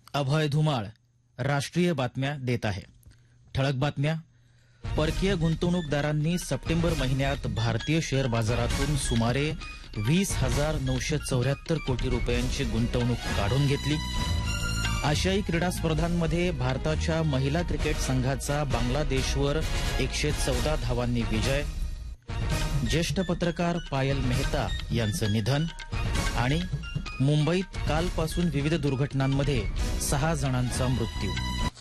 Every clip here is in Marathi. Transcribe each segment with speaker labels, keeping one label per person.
Speaker 1: अभय धुमाळ राष्ट्रीय बातम्या देत आहे. ठळक बातम्या. परकीय गुंतवणूकदारांनी सप्टेंबर महिन्यात भारतीय शेअर बाजारातून सुमारे 20,974 कोटी रुपयांची गुंतवणूक काढून घेतली. आशियाई क्रीडा स्पर्धांमध्ये भारताच्या महिला क्रिकेट संघाचा बांगलादेशवर 114 धावांनी विजय. ज्येष्ठ पत्रकार पायल मेहता यांचं निधन. आणि मुंबईत कालपासून विविध दुर्घटनांमध्ये 6 जणांचा मृत्यू.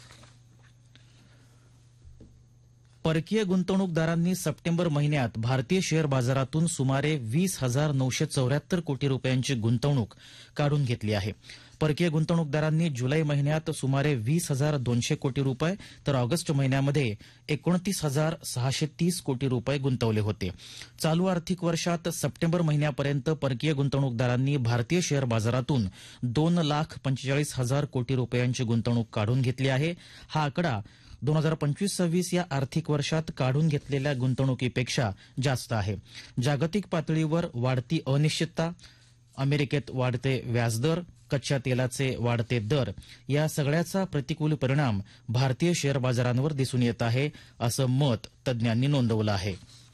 Speaker 1: परकीय गुंतवणूकदारांनी सप्टेंबर महिन्यात भारतीय शेअर बाजारातून सुमारे 20,974 कोटी रुपयांची गुंतवणूक काढून घेतली आहे. परकीय गुंतवणूकदारांनी जुलै महिन्यात सुमारे 20,200 कोटी रुपये तर ऑगस्ट महिन्यामध्ये 29,630 कोटी रुपये गुंतवले होते. चालू आर्थिक वर्षात सप्टेंबर महिन्यापर्यंत परकीय गुंतवणूकदारांनी भारतीय शेअर बाजारातून 2,45,000 कोटी रुपयांची गुंतवणूक काढून घेतली आहे. हा आकडा 2025-26 या आर्थिक वर्षात काढून घेतलेल्या गुंतवणुकीपेक्षा जास्त आहे. जागतिक पातळीवर वाढती अनिश्चितता, अमेरिकेत वाढते व्याजदर, कच्च्या तेलाचे वाढते दर या सगळ्याचा प्रतिकूल परिणाम भारतीय शेअर बाजारांवर दिसून येत आहे, असं मत तज्ज्ञांनी नोंदवलं आहे.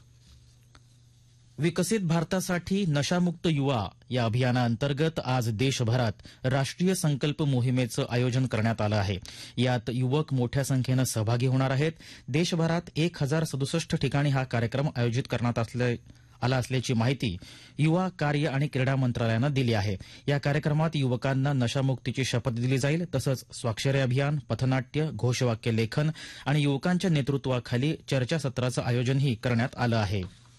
Speaker 1: विकसित भारतासाठी नशामुक्त युवा या अभियानाअंतर्गत आज देशभरात राष्ट्रीय संकल्प मोहिमेचं आयोजन करण्यात आलं आहे. यात युवक मोठ्या संख्येनं सहभागी होणार आहेत. देशभरात 1,067 ठिकाणी हा कार्यक्रम आयोजित करण्यात आला असल्याची माहिती युवा कार्य आणि क्रीडा मंत्रालयानं दिली आहे. या कार्यक्रमात युवकांना नशामुक्तीची शपथ दिली जाईल. तसंच स्वाक्षरी अभियान, पथनाट्य, घोषवाक्य लेखन आणि युवकांच्या नेतृत्वाखाली चर्चासत्राचं आयोजनही करण्यात आलं आहे.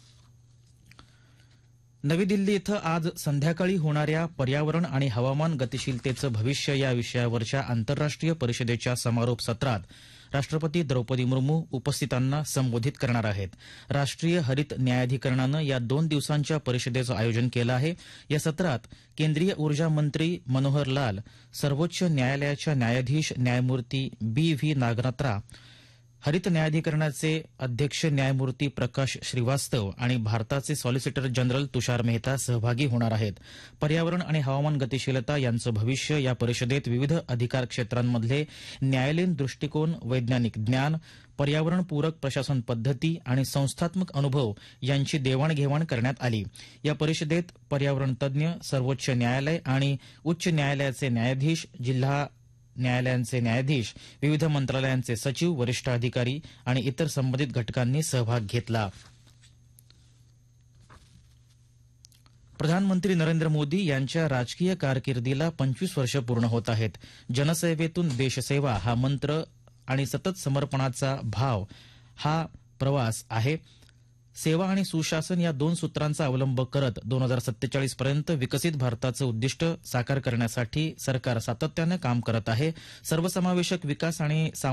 Speaker 1: नवी दिल्ली इथं आज संध्याकाळी होणाऱ्या पर्यावरण आणि हवामान गतिशीलतेचं भविष्य या विषयावरच्या आंतरराष्ट्रीय परिषदेच्या समारोप सत्रात राष्ट्रपती द्रौपदी मुर्मू उपस्थितांना संबोधित करणार आहेत. राष्ट्रीय हरित न्यायाधिकरणानं या 2 दिवसांच्या परिषदेचं आयोजन केलं आहे. या सत्रात केंद्रीय ऊर्जा मंत्री मनोहर लाल, सर्वोच्च न्यायालयाच्या न्यायाधीश न्यायमूर्ती B.V. नागनात्रा, हरित न्यायाधिकरणाचे अध्यक्ष न्यायमूर्ती प्रकाश श्रीवास्तव आणि भारताचे सॉलिसिटर जनरल तुषार मेहता सहभागी होणार आहेत. पर्यावरण आणि हवामान गतिशीलता यांचं भविष्य या परिषदेत विविध अधिकार क्षेत्रांमधले न्यायालयीन दृष्टिकोन, वैज्ञानिक ज्ञान, पर्यावरणपूरक प्रशासन पद्धती आणि संस्थात्मक अनुभव यांची देवाणघेवाण करण्यात आली. या परिषदेत पर्यावरण तज्ज्ञ, सर्वोच्च न्यायालय आणि उच्च न्यायालयाचे न्यायाधीश, जिल्हा न्यायालयांचे न्यायाधीश, विविध मंत्रालयांचे सचिव, वरिष्ठ अधिकारी आणि इतर संबंधित घटकांनी सहभाग घेतला. प्रधानमंत्री नरेंद्र मोदी यांच्या राजकीय कारकिर्दीला 25 वर्ष पूर्ण होत आहेत. जनसेवेतून देशसेवा हा मंत्र आणि सतत समर्पणाचा भाव हा प्रवास आहे. सेवा आणि सुशासन या 2 सूत्रांचा अवलंब करत 2047 पर्यंत विकसित भारताचं उद्दिष्ट साकार करण्यासाठी सरकार सातत्यानं काम करत आहे. सर्वसमावेशक विकास आणि